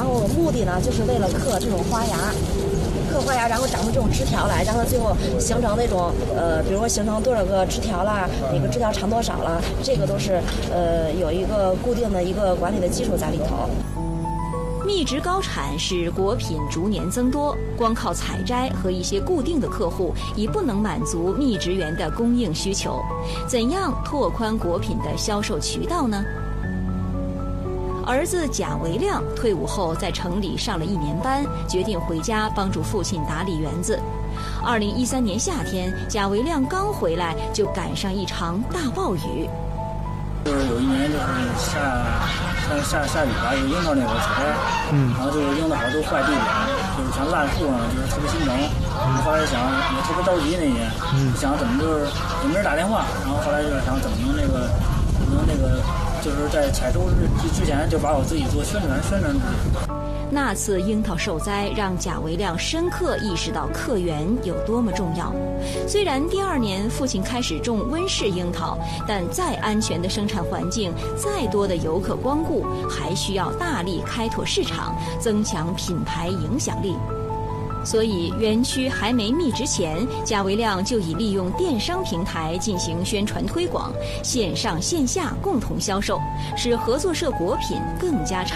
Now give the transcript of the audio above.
后目的呢就是为了刻这种花芽。刻花芽，然后长出这种枝条来，让它最后形成那种比如说形成多少个枝条啦，哪个枝条长多少啦，这个都是有一个固定的一个管理的基础在里头。 蜜植高产使果品逐年增多，光靠采摘和一些固定的客户已不能满足蜜植园的供应需求。怎样拓宽果品的销售渠道呢？儿子贾维亮退伍后在城里上了1年班，决定回家帮助父亲打理园子。2013年夏天，贾维亮刚回来就赶上一场大暴雨。 就是有一年就是下雨吧，有樱桃那会儿采摘，然后就是樱桃好多坏地里，就是全烂树上，就是特别心疼。后来想也特别着急那年，想怎么就是也没人打电话，然后后来就想怎么能那个就是在采收之前就把我自己做宣传出去。 那次樱桃受灾让贾维亮深刻意识到客源有多么重要。虽然第2年父亲开始种温室樱桃，但再安全的生产环境，再多的游客光顾，还需要大力开拓市场，增强品牌影响力。所以园区还没密植前，贾维亮就已利用电商平台进行宣传推广，线上线下共同销售，使合作社果品更加